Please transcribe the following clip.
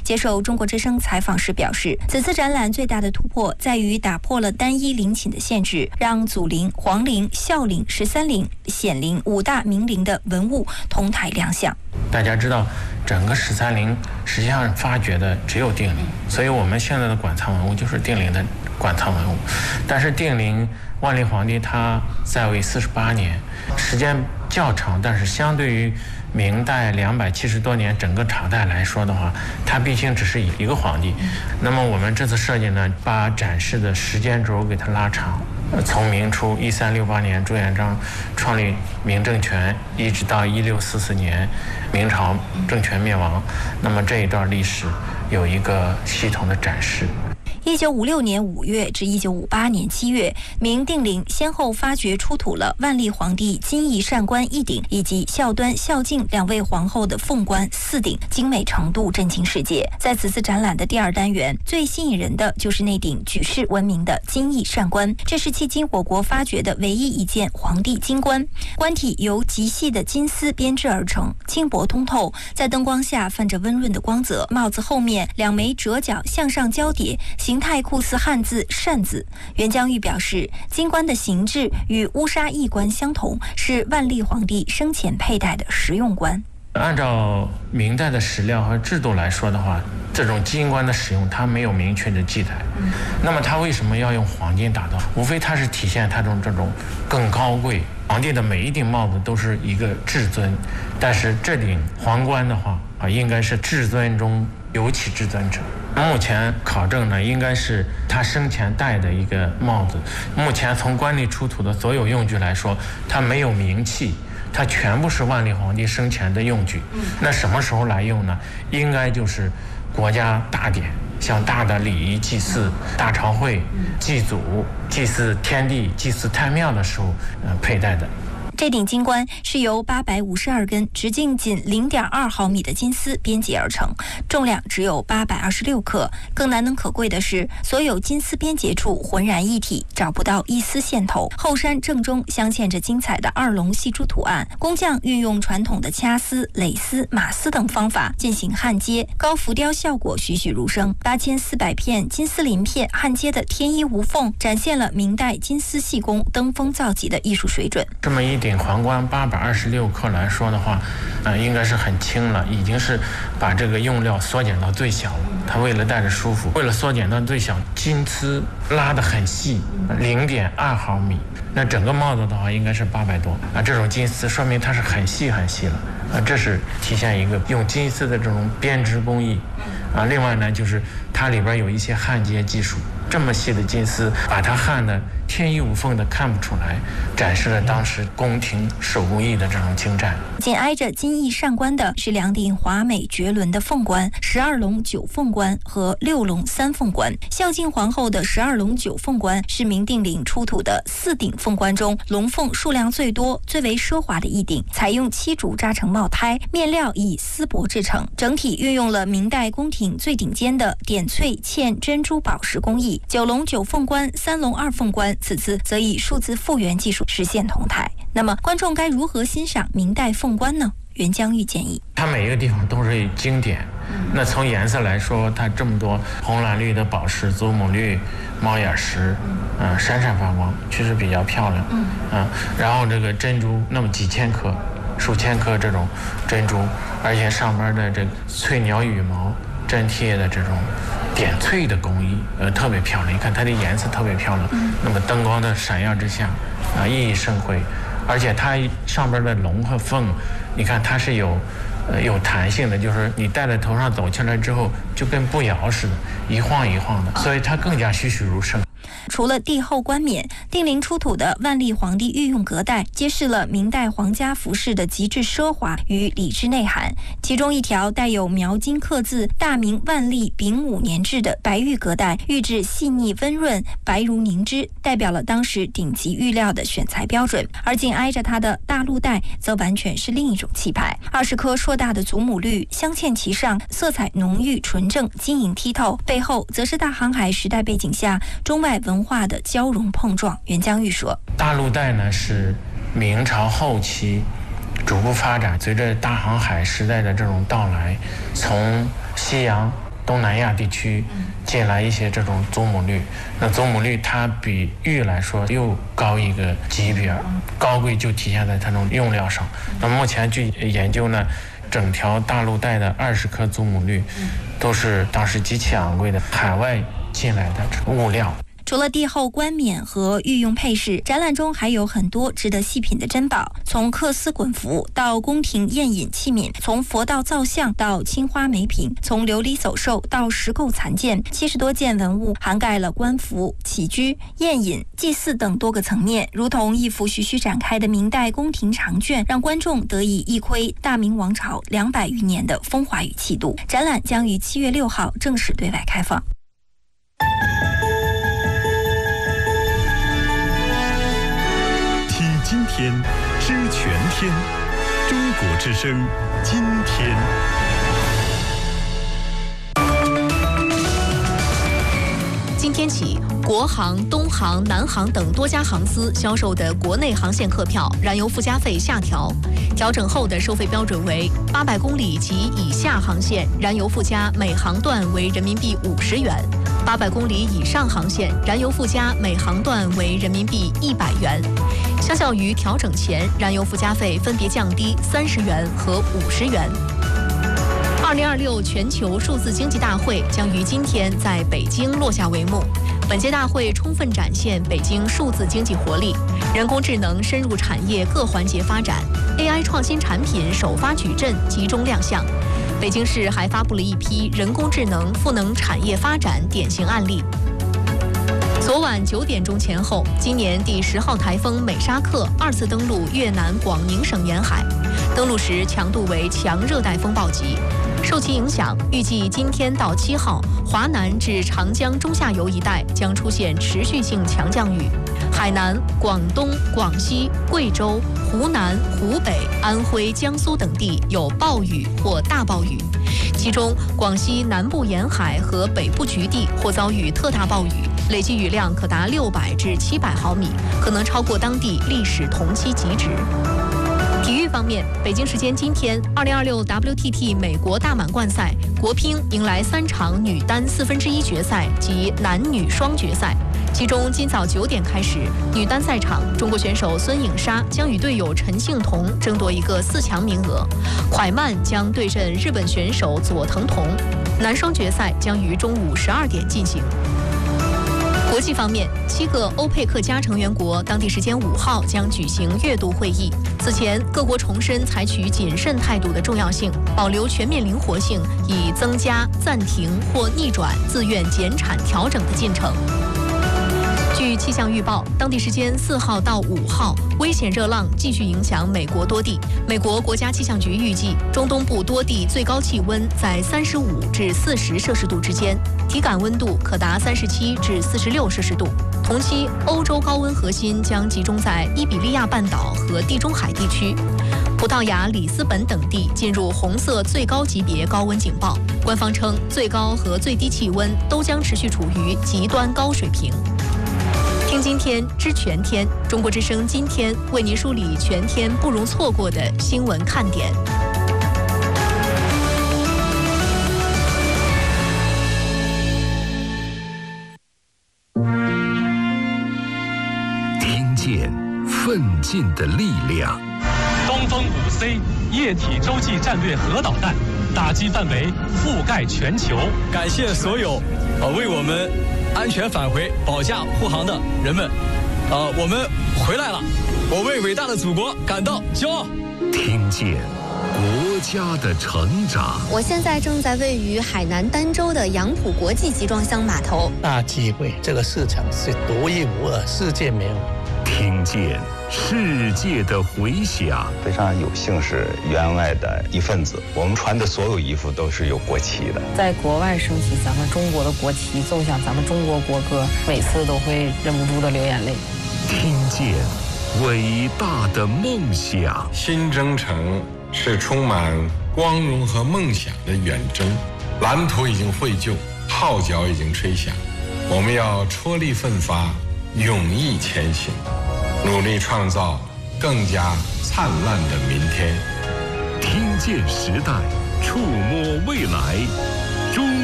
接受中国之声采访时表示，此次展览最大的突破在于打破了单一陵寝的限制，让祖陵、皇陵、孝陵、13陵、显陵5大名陵的文物同台亮相。 大家知道，整个13陵实际上发掘的只有定陵，所以我们现在的馆藏文物就是定陵的馆藏文物。但是定陵万历皇帝他在位48年，时间较长，但是相对于明代270多年整个朝代来说的话，它毕竟只是一个皇帝。那么我们这次设计呢，把展示的时间轴给它拉长，从明初1368年朱元璋创立明政权，一直到1644年明朝政权灭亡，那么这一段历史有一个系统的展示。 1956年5月至1958年7月，明定陵先后发掘出土了万历皇帝金翼善冠1顶以及孝端、孝敬2位皇后的凤冠4顶，精美程度震惊世界。在此次展览的第2单元，最吸引人的就是那顶举世闻名的金翼善冠，这是迄今我国发掘的唯一一件皇帝金冠。冠体由极细的金丝编织而成，轻薄通透，在灯光下泛着温润的光泽。帽子后面2枚折角向上交叠，形态酷似汉字善字。袁江玉表示，金冠的形制与乌纱翼冠相同，是万历皇帝生前佩戴的实用冠。 按照明代的史料和制度来说的话，这种金冠的使用它没有明确的记载。那么它为什么要用黄金打造？无非它是体现它这种更高贵。皇帝的每一顶帽子都是一个至尊，但是这顶皇冠的话应该是至尊中尤其至尊者。目前考证呢，应该是他生前戴的一个帽子。目前从官里出土的所有用具来说，它没有名器，它全部是万历皇帝生前的用具。那什么时候来用呢？应该就是国家大典，像大的礼仪祭祀、大朝会、祭祖、祭祀天地、祭祀太庙的时候佩戴的。 这顶金冠是由852根直径仅0.2毫米的金丝编结而成，重量只有826克。更难能可贵的是，所有金丝编结处浑然一体，找不到一丝线头。后衫正中镶嵌着精彩的2龙戏珠图案，工匠运用传统的掐丝、蕾丝、马丝等方法进行焊接，高浮雕效果栩栩如生。8400片金丝鳞片焊接的天衣无缝，展现了明代金丝细工登峰造极的艺术水准。 这么一顶皇冠826克来说的话，应该是很轻了，已经是把这个用料缩减到最小了。它为了戴着舒服，为了缩减到最小，金丝拉得很细，0.2毫米。那整个帽子的话应该是800多这种金丝说明它是很细很细了这是体现一个用金丝的这种编织工艺另外呢，就是它里边有一些焊接技术，这么细的金丝把它焊得天衣无缝的看不出来，展示了当时宫廷手工艺的这种精湛。 紧挨着金翼善冠的是2顶华美绝伦的凤冠，12龙9凤冠和6龙3凤冠。孝敬皇后的12龙9凤冠是明定陵出土的4顶凤冠中龙凤数量最多、最为奢华的一顶，采用漆竹扎成帽胎，面料以丝帛制成，整体运用了明代宫廷最顶尖的点翠嵌珍珠宝石工艺。9龙9凤冠、3龙2凤冠此次则以数字复原技术实现同台。那么观众该如何欣赏明代凤冠呢？袁江玉建议， 它每一个地方都是经典。那从颜色来说，它这么多红蓝绿的宝石、祖母绿、猫眼石，闪闪发光，确实比较漂亮。然后这个珍珠那么几千颗、数千颗这种珍珠，而且上边的这个翠鸟羽毛粘贴的这种点翠的工艺，特别漂亮。你看它的颜色特别漂亮，那么灯光的闪耀之下，熠熠生辉。而且它上边的龙和凤，你看它是有弹性的，就是你戴在头上走起来之后，就跟步摇似的，一晃一晃的，所以它更加栩栩如生。 除了帝后冠冕，定陵出土的万历皇帝御用隔带揭示了明代皇家服饰的极致奢华与礼制内涵。其中一条带有描金刻字“大明万历丙午年制”的白玉隔带，玉质细腻温润，白如凝脂，代表了当时顶级玉料的选材标准。而紧挨着它的大鹿带则完全是另一种气派，20颗硕大的祖母绿镶嵌其上，色彩浓郁纯正，晶莹剔透。背后则是大航海时代背景下中外文化的交融碰撞。袁江玉说， 大鹿带呢是明朝后期逐步发展，随着大航海时代的这种到来，从西洋东南亚地区进来一些这种祖母绿，那祖母绿它比玉来说又高一个级别，高贵就体现在它这种用料上。那目前据研究呢，整条大陆带的20颗祖母绿，都是当时极其昂贵的海外进来的物料。 除了帝后冠冕和御用配饰，展览中还有很多值得细品的珍宝，从缂丝滚服到宫廷宴饮器皿，从佛道造像到青花梅瓶，从琉璃走兽到石构残件，70多件文物涵盖了官服、起居、宴饮、祭祀等多个层面，如同一幅徐徐展开的明代宫廷长卷，让观众得以一窥大明王朝200余年的风华与气度。展览将于7月6号正式对外开放。 今天知全天，中国之声，今天。 今天起，国航、东航、南航等多家航司销售的国内航线客票燃油附加费下调，调整后的收费标准为800公里及以下航线燃油附加每航段为人民币50元，800公里以上航线燃油附加每航段为人民币100元。相较于调整前，燃油附加费分别降低30元和50元。2026全球数字经济大会将于今天在北京落下帷幕。本届大会充分展现北京数字经济活力，人工智能深入产业各环节发展 ，AI 创新产品首发矩阵集中亮相。北京市还发布了一批人工智能赋能产业发展典型案例。昨晚9点钟前后，今年第10号台风美沙克2次登陆越南广宁省沿海，登陆时强度为强热带风暴级。受其影响，预计今天到7号，华南至长江中下游一带将出现持续性强降雨，海南、广东、广西、贵州、湖南、湖北、安徽、江苏等地有暴雨或大暴雨，其中广西南部沿海和北部局地或遭遇特大暴雨，累计雨量可达600至700毫米，可能超过当地历史同期极值。体育方面，北京时间今天，2026 WTT 美国大满贯赛，国乒迎来3场女单1/4决赛及男女双决赛。其中，今早9点开始，女单赛场，中国选手孙颖莎将与队友陈幸同争夺一个4强名额，蒯曼将对阵日本选手佐藤瞳。男双决赛将于中午12点进行。国际方面，7个欧佩克加成员国当地时间5号将举行月度会议。此前，各国重申采取谨慎态度的重要性，保留全面灵活性，以增加、暂停或逆转自愿减产调整的进程。据气象预报，当地时间4号到5号，危险热浪继续影响美国多地。美国国家气象局预计，中东部多地最高气温在35至40摄氏度之间，体感温度可达37至46摄氏度。同期，欧洲高温核心将集中在伊比利亚半岛和地中海地区。葡萄牙、里斯本等地进入红色最高级别高温警报，官方称最高和最低气温都将持续处于极端高水平。听今天知全天，中国之声今天为您梳理全天不容错过的新闻看点。 听见奋进的力量。 东风5C 液体洲际战略核导弹，打击范围覆盖全球。 感谢所有为我们安全返回保驾护航的人们，我们回来了，我为伟大的祖国感到骄傲。 听见国家的成长。 我现在正在位于海南儋州的杨浦国际集装箱码头。 大机会，这个市场是独一无二，世界没有。 听见世界的回响。 非常有幸是员外的一份子，我们穿的所有衣服都是有国旗的。 在国外升起咱们中国的国旗，奏响咱们中国国歌，每次都会忍不住的流眼泪。 听见伟大的梦想。 新征程是充满光荣和梦想的远征，蓝图已经绘就，号角已经吹响，我们要踔厉奋发，勇毅前行，努力创造更加灿烂的明天。 听见时代，触摸未来。